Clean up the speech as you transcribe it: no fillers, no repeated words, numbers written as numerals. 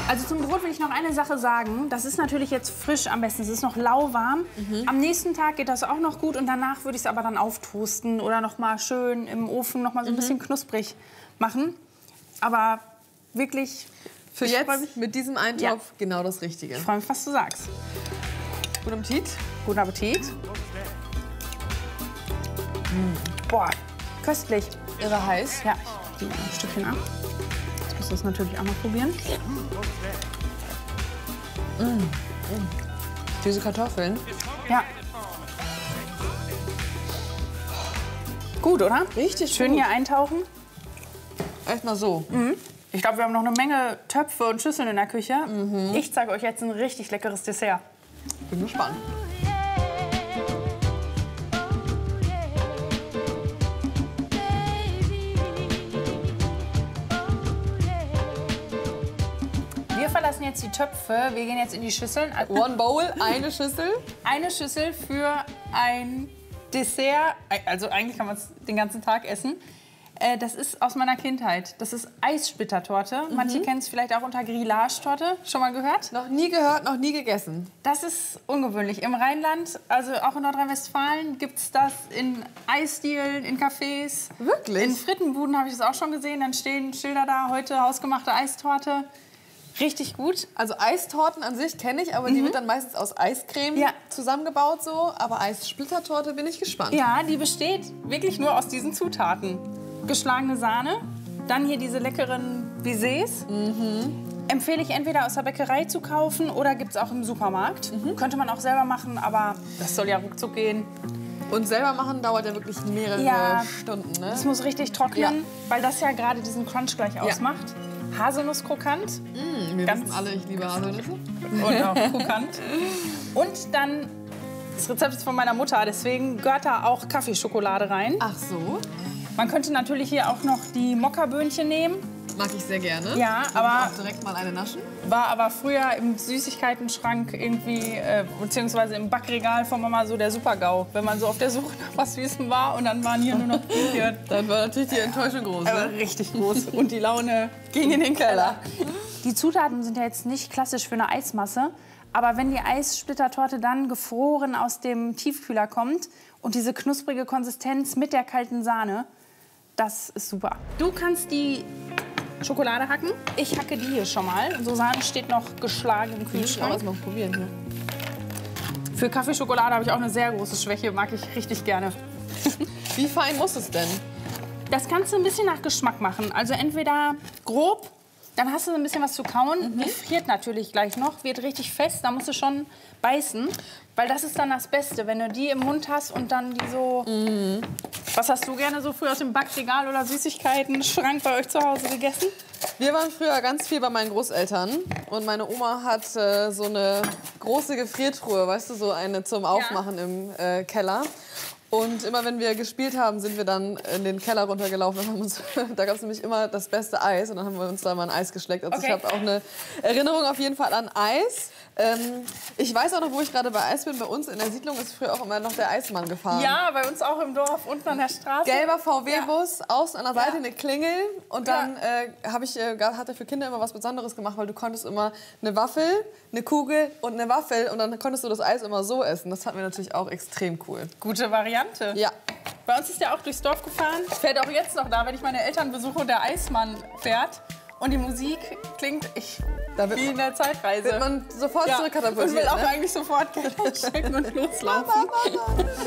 Also zum Brot will ich noch eine Sache sagen. Das ist natürlich jetzt frisch am besten. Es ist noch lauwarm. Am nächsten Tag geht das auch noch gut und danach würde ich es aber dann auftoasten oder noch mal schön im Ofen noch mal so ein bisschen knusprig machen. Aber wirklich für jetzt mit diesem Eintopf genau das Richtige. Ich freue mich, was du sagst. Guten Appetit. Guten Appetit. Boah, köstlich. Irre heiß. Ja, ich nehme ein Stückchen ab. Jetzt musst du es natürlich auch mal probieren. Diese Kartoffeln. Ja. Gut, oder? Richtig schön gut. Hier eintauchen. Erstmal so. Ich glaube, wir haben noch eine Menge Töpfe und Schüsseln in der Küche. Ich zeige euch jetzt ein richtig leckeres Dessert. Bin gespannt. Wir verlassen jetzt die Töpfe. Wir gehen jetzt in die Schüsseln. One Bowl, eine Schüssel. Eine Schüssel für ein Dessert. Also eigentlich kann man es den ganzen Tag essen. Das ist aus meiner Kindheit. Das ist Eissplittertorte. Manche kennen es vielleicht auch unter Grillage-Torte. Schon mal gehört? Noch nie gehört, noch nie gegessen. Das ist ungewöhnlich. Im Rheinland, also auch in Nordrhein-Westfalen, gibt es das in Eisdielen, in Cafés. Wirklich? In Frittenbuden habe ich das auch schon gesehen. Dann stehen Schilder da, heute hausgemachte Eistorte. Richtig gut. Also Eistorten an sich kenne ich, aber die wird dann meistens aus Eiscreme zusammengebaut so. Aber Eissplittertorte bin ich gespannt. Ja, die besteht wirklich nur aus diesen Zutaten. Geschlagene Sahne, dann hier diese leckeren Baises. Empfehle ich entweder aus der Bäckerei zu kaufen oder gibt es auch im Supermarkt. Könnte man auch selber machen, aber das soll ja ruckzuck gehen. Und selber machen dauert ja wirklich mehrere Stunden, ne? Das muss richtig trocknen, weil das ja gerade diesen Crunch gleich ausmacht. Haselnusskrokant. Wir wissen alle, ich liebe Haselnüsse. Und auch krokant. Und dann, das Rezept ist von meiner Mutter, deswegen gehört da auch Kaffeeschokolade rein. Ach so. Man könnte natürlich hier auch noch die Mokkaböhnchen nehmen. Mag ich sehr gerne. Ja, Dann aber auch direkt mal eine naschen. war aber früher im Süßigkeitenschrank irgendwie, beziehungsweise im Backregal von Mama so der Super-GAU. Wenn man so auf der Suche nach was Süßem war und dann waren hier nur noch Bücher. Dann war natürlich die Enttäuschung groß. Aber Ne? richtig groß. Und die Laune ging in den Keller. Die Zutaten sind ja jetzt nicht klassisch für eine Eismasse. Aber wenn die Eissplittertorte dann gefroren aus dem Tiefkühler kommt und diese knusprige Konsistenz mit der kalten Sahne, das ist super. Du kannst die Schokolade hacken. Ich hacke die hier schon mal. Susanne steht noch geschlagen im Kühlschrank. Ich mal probieren hier. Für Kaffeeschokolade habe ich auch eine sehr große Schwäche. Mag ich richtig gerne. Wie fein muss es denn? Das kannst du ein bisschen nach Geschmack machen. Also entweder grob, dann hast du ein bisschen was zu kauen. Die friert natürlich gleich noch, wird richtig fest. Da musst du schon beißen, weil das ist dann das Beste, wenn du die im Mund hast und dann die so... Was hast du gerne so früh aus dem Backregal oder Süßigkeiten-Schrank bei euch zu Hause gegessen? Wir waren früher ganz viel bei meinen Großeltern und meine Oma hat so eine große Gefriertruhe, weißt du, so eine zum Aufmachen im Keller. Und immer wenn wir gespielt haben, sind wir dann in den Keller runtergelaufen und haben uns, da gab es nämlich immer das beste Eis und dann haben wir uns da mal ein Eis geschleckt. Also ich habe auch eine Erinnerung auf jeden Fall an Eis. Ich weiß auch noch, wo ich gerade bei Eis bin. Bei uns in der Siedlung ist früher auch immer noch der Eismann gefahren. Ja, bei uns auch im Dorf, unten an der Straße. Gelber VW-Bus, außen an der Seite eine Klingel. Und dann hat er für Kinder immer was Besonderes gemacht, weil du konntest immer eine Waffel, eine Kugel und eine Waffel. Und dann konntest du das Eis immer so essen. Das fanden wir natürlich auch extrem cool. Gute Variante. Ja. Bei uns ist der auch durchs Dorf gefahren. Fährt auch jetzt noch da, wenn ich meine Eltern besuche und der Eismann fährt. Und die Musik klingt wie in der Zeitreise. Wird man sofort zurückkatapultiert. Und will auch eigentlich sofort Geld einstecken und loslaufen.